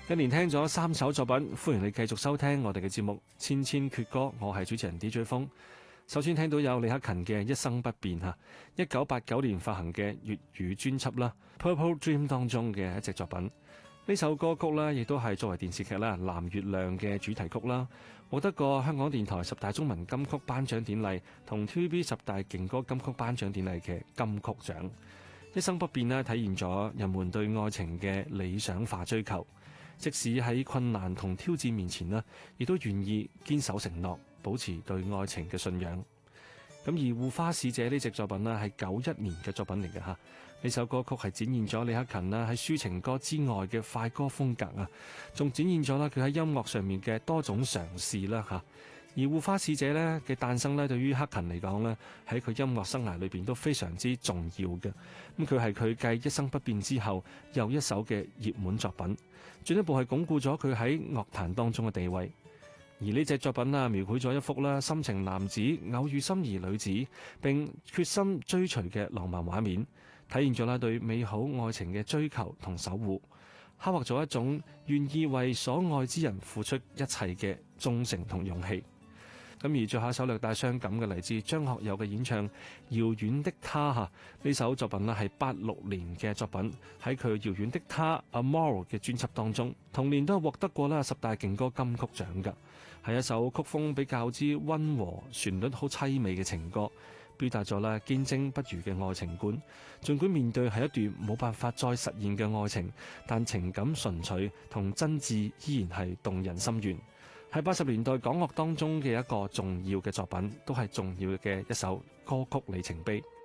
一連聽咗3首作品，歡迎你繼續收聽我哋嘅節目《千千闕歌》，我係主持人 DJ 風。首先聽到有李克勤嘅《一生不變》1989年發行嘅粵語專輯啦，《Purple Dream》當中嘅一隻作品。呢首歌曲呢，亦都係作為電視劇啦《藍月亮》嘅主題曲啦，獲得過香港電台10大中文金曲頒獎典禮同 TVB 10大勁歌金曲頒獎典禮嘅金曲獎。一生不變呢，體現咗人們對愛情嘅理想化追求，即使喺困難同挑戰面前呢，亦都願意堅守承諾，保持對愛情嘅信仰。咁而《護花使者》呢隻作品呢，係91年嘅作品嚟嘅嚇。呢首歌曲係展現咗李克勤啦喺抒情歌之外嘅快歌風格啊，仲展現咗啦佢喺音樂上面嘅多種嘗試啦嚇。而《護花使者》呢嘅誕生呢，對於克勤嚟講呢，喺佢音樂生涯裏邊都非常之重要嘅。咁佢係佢繼《一生不變》之後又一首嘅熱門作品，進一步係鞏固咗佢喺樂壇當中嘅地位。而呢隻作品啊，描繪咗一幅啦深情男子偶遇心儀女子並決心追隨嘅浪漫畫面，體現咗啦對美好愛情嘅追求同守護，刻畫咗一種願意為所愛之人付出一切嘅忠誠同勇氣。咁而最後一首略帶傷感嘅嚟自張學友嘅演唱《遙遠的他》呢首作品呢係86年嘅作品，喺佢《遙遠的他 Amour》嘅專輯當中，同年都係獲得過10大勁歌金曲獎㗎，係一首曲風比較之溫和、旋律好凄美嘅情歌，表達咗堅貞不渝嘅愛情觀。儘管面對係一段冇辦法再實現嘅愛情，但情感純粹同真摯依然係動人心弦。喺80年代港樂當中嘅一個重要嘅作品，都係重要嘅一首歌曲里程碑。